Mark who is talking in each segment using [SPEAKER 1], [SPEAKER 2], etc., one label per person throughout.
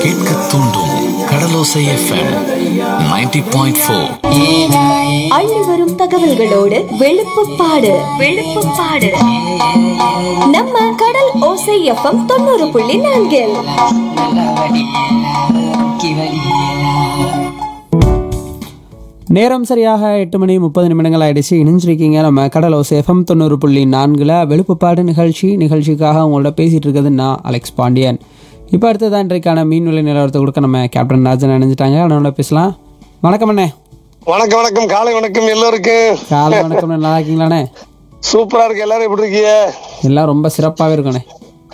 [SPEAKER 1] கேட்க தூண்டும் கடலோசை எஃப்எம் 90.4.
[SPEAKER 2] அள்ளி வரும் தகவல்களோடு வெளுப்புப்பாடு நம்ம கடல் ஓசை எஃப்எம் 90.4.
[SPEAKER 3] நேரம் சரியாக 8:30 ஆயிடுச்சு. இணைஞ்சிருக்கீங்க நம்ம கடல் ஓசை எஃப்எம் 90.4 வெளுப்புப்பாடு நிகழ்ச்சிக்காக உங்களோட பேசிட்டு இருக்கிறது நான் அலெக்ஸ் பாண்டியன். இப்போ அடுத்ததான் இன்றைக்கான மீன்விலை நிலவரத்தை கொடுக்க நம்ம கேப்டன் ராஜன் இணைஞ்சிட்டாங்க. அவனோட பேசலாம். வணக்கம் அண்ணே.
[SPEAKER 4] வணக்கம் காலை வணக்கம் எல்லோருக்கும்.
[SPEAKER 3] காலை வணக்கம். நல்லா இருக்கீங்களாண்ணே?
[SPEAKER 4] சூப்பரா இருக்கு. எல்லாரும் எப்படி இருக்கீங்க?
[SPEAKER 3] எல்லாம் ரொம்ப சிறப்பாகவே இருக்கண்ணே.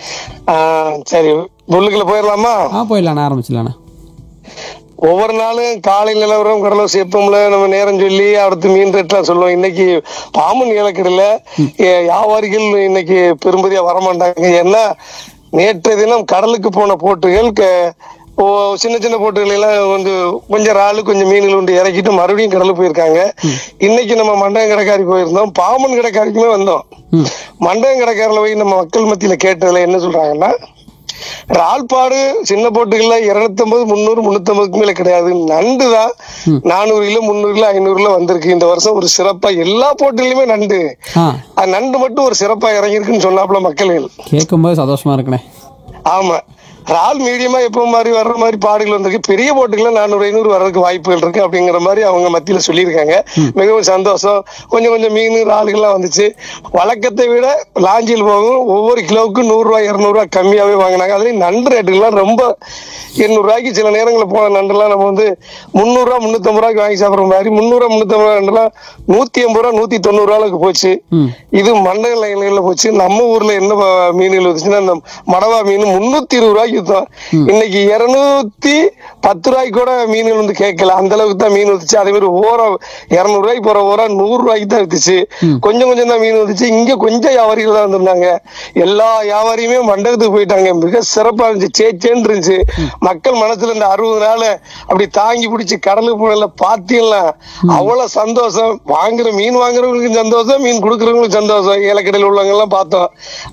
[SPEAKER 4] சரி, புல்லுக்குள்ள போயிடலாமா?
[SPEAKER 3] போயிடலாம், ஆரம்பிச்சிடலாண்ணே.
[SPEAKER 4] ஒவ்வொரு நாளும் காலை நிலவரம் கடலோசை எப்பம்ல நம்ம நேரம் சொல்லி அடுத்து மீன் ரேட்லாம் சொல்லுவோம். இன்னைக்கு பாம்பன் ஏலக்கடையில வியாபாரிகள் இன்னைக்கு பெரும்பதியா வரமாட்டாங்க. ஏன்னா நேற்று தினம் கடலுக்கு போன போட்டுகள் சின்ன சின்ன போட்டுகள் எல்லாம் கொஞ்சம் இறாலு கொஞ்சம் மீன்கள் உண்டு இறக்கிட்டு மறுபடியும் கடலுக்கு போயிருக்காங்க. இன்னைக்கு நம்ம மண்டபம் கடைக்காரி போயிருந்தோம், பாம்பன் கடைக்காரிக்குமே வந்தோம். மண்டபம் கடைக்காரில போய் நம்ம மக்கள் மத்தியில கேட்டதுல என்ன சொல்றாங்கன்னா, இறால்பாடு சின்ன போட்டுகள்ல 250, 300, 350 மேல கிடையாது. நண்டு தான் 400 கிலோ, 300 கிலோ, 500 கிலோ வந்திருக்கு. இந்த வருஷம் ஒரு சிறப்பா எல்லா போட்டுலயுமே நண்டு, அது நண்டு மட்டும் ஒரு சிறப்பா இறங்கிருக்குன்னு சொன்னாப்புல மக்கள்.
[SPEAKER 3] கேட்கும்போது சந்தோஷமா இருக்குண்ணே.
[SPEAKER 4] ஆமா, இறால் மீடியமா எப்போ மாதிரி வர்ற மாதிரி பாடுகள் வந்திருக்கு. பெரிய போட்டுகள் 400, 500 வர்றதுக்கு வாய்ப்புகள் இருக்கு அப்படிங்கிற மாதிரி அவங்க மத்தியில சொல்லியிருக்காங்க. மிகவும் சந்தோஷம். கொஞ்சம் கொஞ்சம் மீன் இறால்கள்லாம் வந்துச்சு. வழக்கத்தை விட லாஞ்சில் போகும் ஒவ்வொரு கிலோவுக்கும் 100 ரூபாய் 200 ரூபாய் கம்மியாவே வாங்கினாங்க. அதுலயும் நண்டு ரேட்டுகள்லாம் ரொம்ப 800 ரூபாய்க்கு சில நேரங்களில் போன நண்டுலாம் நம்ம 300 ரூபா 350 ரூபாய்க்கு வாங்கி சாப்பிடுற மாதிரி 300 ரூபா 350 ரூபாய் நண்டுலாம் 180 ரூபா 190 ரூபாய்க்கு போச்சு. இது மண்டல லைன்ல போச்சு. நம்ம ஊர்ல என்ன மீன்கள் வந்துச்சுன்னா, இந்த மடவா மீன் 320 ரூபாய்க்கு வித்தோம். இன்னைக்கு 210 ரூபாய்க்கு கூட மீன்கள் கேட்கல, அந்த அளவுக்கு தான் மீன் வந்துச்சு. அதே மாதிரி ஓரம் 200 ரூபாய்க்கு போற ஓரம் 100 ரூபாய்க்கு தான் வித்துச்சு. கொஞ்சம் கொஞ்சம் தான் மீன் வந்துச்சு. இங்க கொஞ்சம் வியாபாரிகள் தான் வந்திருந்தாங்க. எல்லா வியாபாரியுமே மண்டபத்துக்கு போயிட்டாங்க. மிக சிறப்பா இருந்துச்சு, சேச்சேன்னு இருந்துச்சு. மக்கள் மனசுல இந்த 60 நாள் அப்படி தாங்கி பிடிச்சி கடலுக்கு போன பாத்தீங்கன்னா அவ்வளவு சந்தோஷம். மீன் வாங்குறவங்களுக்கும் சந்தோஷம், மீன் கொடுக்கறவங்களுக்கும் சந்தோஷம். ஏலக்கடையில் உள்ளவங்க எல்லாம் பார்த்தோம்.